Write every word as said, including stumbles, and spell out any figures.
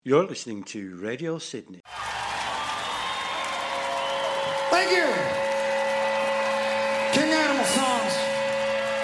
You're listening to Radio Sydney. Thank you, King Adam.